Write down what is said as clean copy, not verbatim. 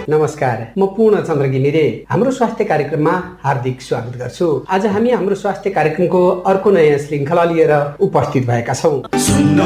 नमस्कार, म पूर्ण चन्द्र घिमिरे हाम्रो स्वास्थ्य कार्यक्रममा हार्दिक स्वागत गर्छु। आज हामी हाम्रो स्वास्थ्य कार्यक्रमको अर्को नयाँ श्रृङ्खला लिएर उपस्थित भएका छौँ।